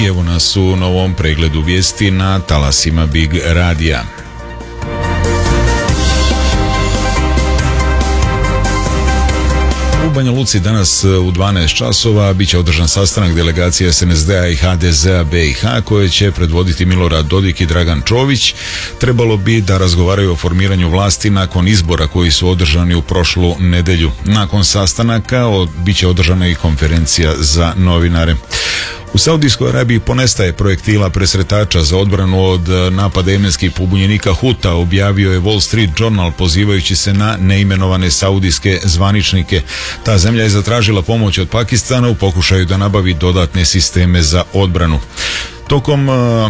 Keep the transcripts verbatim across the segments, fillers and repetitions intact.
evo nas u novom pregledu vijesti na talasima Big Radija. U Banja Luci danas u dvanaest časova bit će održan sastanak delegacije S N S D-a i H D Z-a B i H koje će predvoditi Milorad Dodik i Dragan Čović. Trebalo bi da razgovaraju o formiranju vlasti nakon izbora koji su održani u prošlu nedjelju. Nakon sastanaka bit će održana i konferencija za novinare. U Saudijskoj Arabiji ponestaje projektila presretača za odbranu od napada jemenskih pobunjenika Huta, objavio je Wall Street Journal pozivajući se na neimenovane saudijske zvaničnike. Ta zemlja je zatražila pomoć od Pakistana u pokušaju da nabavi dodatne sisteme za odbranu. Tokom uh,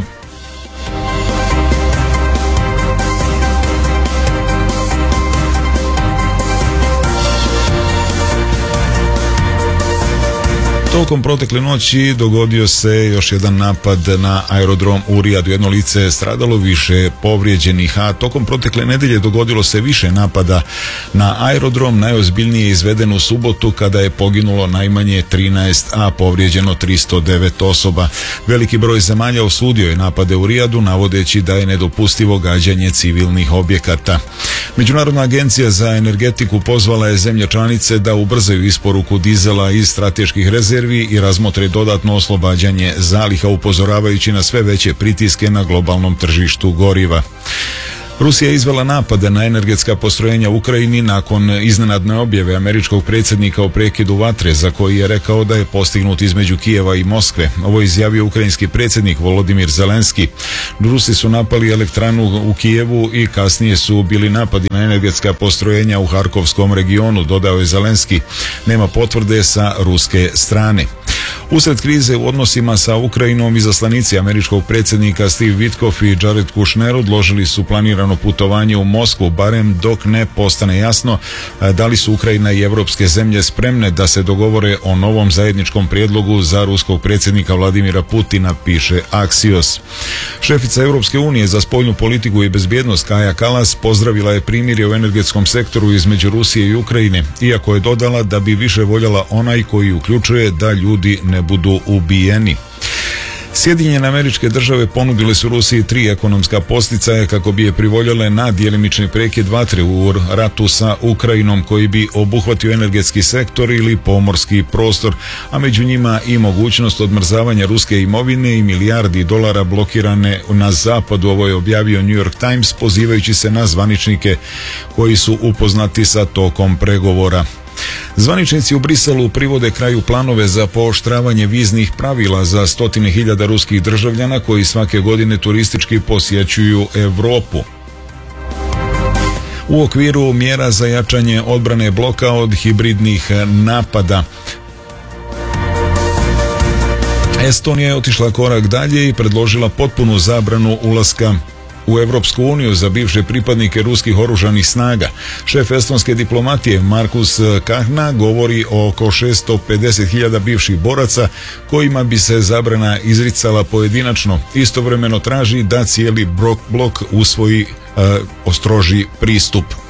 Tokom protekle noći dogodio se još jedan napad na aerodrom u Rijadu. Jedno lice je stradalo, više povrijeđenih, a tokom protekle nedjelje dogodilo se više napada na aerodrom. Najozbiljnije je izveden u subotu kada je poginulo najmanje trinaest, a povrijeđeno tristo devet osoba. Veliki broj zemalja osudio je napade u Rijadu, navodeći da je nedopustivo gađanje civilnih objekata. Međunarodna agencija za energetiku pozvala je zemlje članice da ubrzaju isporuku dizela iz strateških rezervi i razmotre dodatno oslobađanje zaliha, upozoravajući na sve veće pritiske na globalnom tržištu goriva. Rusija je izvela napade na energetska postrojenja u Ukrajini nakon iznenadne objave američkog predsjednika o prekidu vatre, za koji je rekao da je postignut između Kijeva i Moskve. Ovo je izjavio ukrajinski predsjednik Volodimir Zelenski. Rusi su napali elektranu u Kijevu i kasnije su bili napadi na energetska postrojenja u Harkovskom regionu, dodao je Zelenski. Nema potvrde sa ruske strane. Usred krize u odnosima sa Ukrajinom, izaslanici američkog predsjednika Steve Witkoff i Jared Kushner odložili su planirano putovanje u Moskvu, barem dok ne postane jasno da li su Ukrajina i evropske zemlje spremne da se dogovore o novom zajedničkom prijedlogu za ruskog predsjednika Vladimira Putina, piše Axios. Šefica Europske unije za spoljnu politiku i bezbjednost Kaja Kallas pozdravila je primirje u energetskom sektoru između Rusije i Ukrajine, iako je dodala da bi više voljela onaj koji uključuje da ljudi ne budu ubijeni. Sjedinjene Američke Države ponudile su Rusiji tri ekonomska posticaja kako bi je privoljele na djelimični prekid vatre u ratu sa Ukrajinom, koji bi obuhvatio energetski sektor ili pomorski prostor, a među njima i mogućnost odmrzavanja ruske imovine i milijardi dolara blokirane na zapadu. Ovo je objavio New York Times pozivajući se na zvaničnike koji su upoznati sa tokom pregovora. Zvaničnici u Briselu privode kraju planove za pooštravanje viznih pravila za stotine hiljada ruskih državljana koji svake godine turistički posjećuju Europu. U okviru mjera za jačanje odbrane bloka od hibridnih napada, Estonija je otišla korak dalje i predložila potpunu zabranu ulaska u Europsku uniju za bivše pripadnike ruskih oružanih snaga. Šef estonske diplomatije Markus Kahna govori o oko šesto pedeset hiljada bivših boraca kojima bi se zabrana izricala pojedinačno. Istovremeno traži da cijeli blok usvoji uh, ostroži pristup.